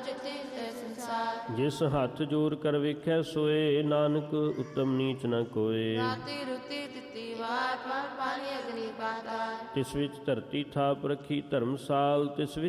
ਜਿਤੇ ਤੇ ਸੰਸਾਰ। ਜਿਸ ਹੱਥ ਜੋਰ ਕਰ ਵੇਖੈ ਸੋਏ, ਨਾਨਕ ਉਤਮ ਨੀਚ ਨ ਕੋਏ। ਰਾਤੀ ਰੁਤੀ ਦਿੱਤੀ ਵਾਰ, ਮਨ ਪਾਣੀ ਅਗਨੀ ਪਾਤਾਲ। ਤਿਸ ਵਿੱਚ ਧਰਤੀ ਥਾਪ ਰੱਖੀ ਧਰਮਸਾਲ, ਤਿਸ ਵਿੱਚ